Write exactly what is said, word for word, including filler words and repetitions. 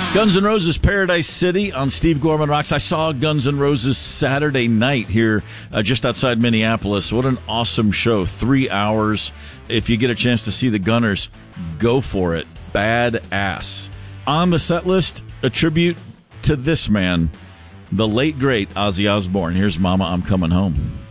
Guns N' Roses Paradise City on Steve Gorman Rocks. I saw Guns N' Roses Saturday night here uh, just outside Minneapolis. What an awesome show. Three hours. If you get a chance to see the Gunners, go for it. Badass. On the set list, a tribute to this man, the late, great Ozzy Osbourne. Here's Mama, I'm Coming Home.